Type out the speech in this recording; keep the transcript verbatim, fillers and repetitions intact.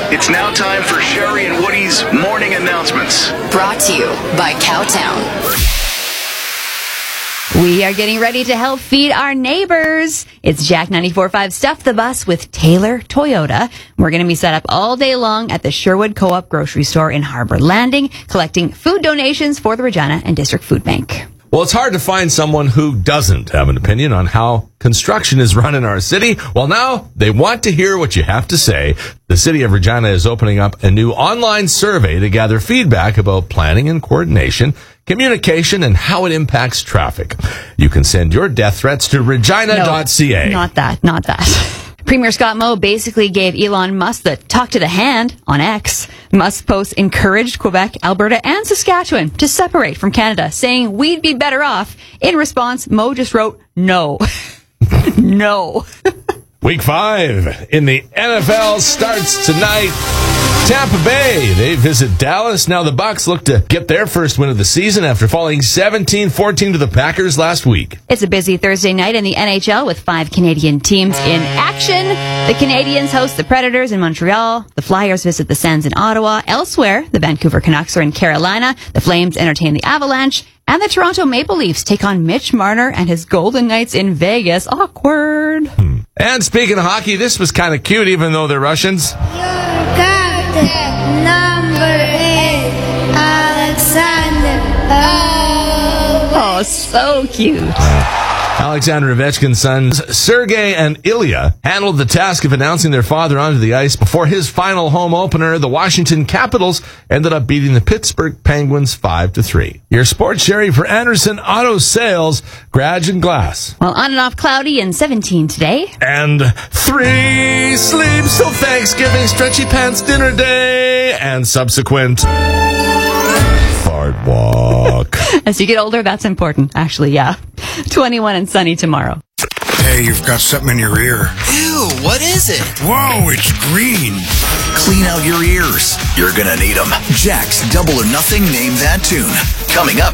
It's now time for Sherry and Woody's morning announcements. Brought to you by Cowtown. We are getting ready to help feed our neighbors. It's Jack ninety-four point five Stuff the Bus with Taylor Toyota. We're going to be set up all day long at the Sherwood Co-op grocery store in Harbor Landing, collecting food donations for the Regina and District Food Bank. Well, it's hard to find someone who doesn't have an opinion on how construction is run in our city. Well, now they want to hear what you have to say. The City of Regina is opening up a new online survey to gather feedback about planning and coordination, communication, and how it impacts traffic. You can send your death threats to regina dot c a. No, not that, not that. Premier Scott Moe basically gave Elon Musk the talk to the hand on X. Musk's post encouraged Quebec, Alberta, and Saskatchewan to separate from Canada, saying we'd be better off. In response, Moe just wrote, no. No. Week five in the N F L starts tonight. Tampa Bay, they visit Dallas. Now the Bucs look to get their first win of the season after falling seventeen fourteen to the Packers last week. It's a busy Thursday night in the N H L with five Canadian teams in action. The Canadiens host the Predators in Montreal. The Flyers visit the Sens in Ottawa. Elsewhere, the Vancouver Canucks are in Carolina. The Flames entertain the Avalanche. And the Toronto Maple Leafs take on Mitch Marner and his Golden Knights in Vegas. Awkward. Hmm. And speaking of hockey, this was kind of cute, even though they're Russians. Your captain number eight, Alexander. Oh, Oh, so cute. Alexander Ovechkin's sons, Sergei and Ilya, handled the task of announcing their father onto the ice before his final home opener. The Washington Capitals ended up beating the Pittsburgh Penguins five to three. Your sports Sherry for Anderson Auto Sales, garage and glass. Well, on and off cloudy and seventeen today. And three sleeps till Thanksgiving, stretchy pants dinner day, and subsequent fart walk. As you get older, that's important. Actually, yeah. twenty-one and sunny tomorrow. Hey, you've got something in your ear. Ew, what is it? Whoa, it's green. Clean out your ears. You're gonna need them. Jack's Double or Nothing Name That Tune. Coming up.